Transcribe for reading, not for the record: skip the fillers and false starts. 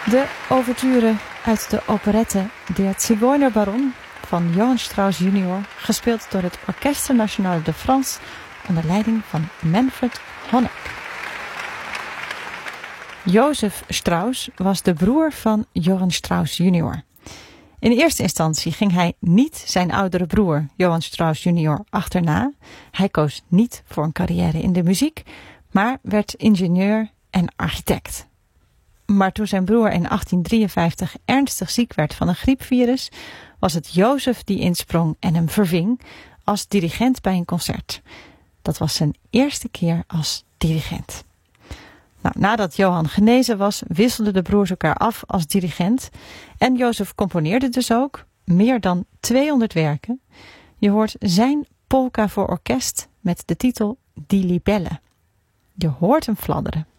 De ouverture uit de operette Der Zigeunerbaron van Johann Strauss junior, gespeeld door het Orchestre National de France onder leiding van Manfred Honeck. Joseph Strauss was de broer van Johann Strauss junior. In eerste instantie ging hij niet zijn oudere broer, Johann Strauss junior, achterna. Hij koos niet voor een carrière in de muziek, maar werd ingenieur en architect. Maar toen zijn broer in 1853 ernstig ziek werd van een griepvirus, was het Jozef die insprong en hem verving als dirigent bij een concert. Dat was zijn eerste keer als dirigent. Nadat Johann genezen was, wisselden de broers elkaar af als dirigent. En Jozef componeerde dus ook meer dan 200 werken. Je hoort zijn polka voor orkest met de titel Die Libelle. Je hoort hem fladderen.